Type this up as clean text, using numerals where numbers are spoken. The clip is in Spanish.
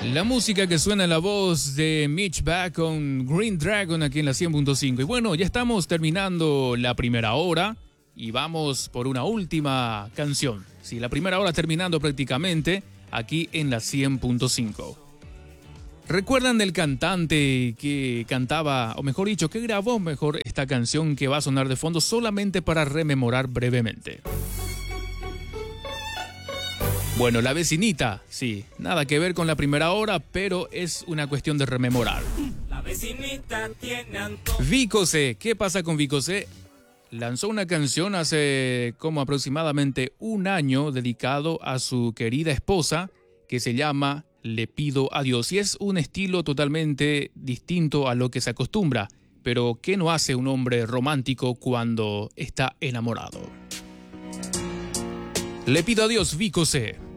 La música que suena en la voz de Mitch Back con Green Dragon aquí en la 100.5. Y bueno, ya estamos terminando la primera hora y vamos por una última canción. Sí, la primera hora terminando prácticamente aquí en la 100.5. ¿Recuerdan del cantante que cantaba, o mejor dicho, que grabó mejor esta canción que va a sonar de fondo solamente para rememorar brevemente? Bueno, La Vecinita, sí, nada que ver con la primera hora, pero es una cuestión de rememorar. La vecinita tiene antojo. Vico C, ¿qué pasa con Vico C? Lanzó una canción hace como aproximadamente un año dedicado a su querida esposa que se llama Le pido a Dios y es un estilo totalmente distinto a lo que se acostumbra, pero ¿qué no hace un hombre romántico cuando está enamorado? Le pido a Dios, Vico C.